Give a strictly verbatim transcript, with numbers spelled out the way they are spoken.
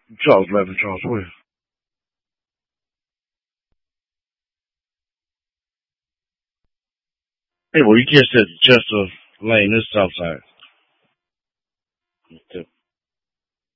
Charles eleven, Charles Williams. Hey, well, you just said Chester Lane, this South Side.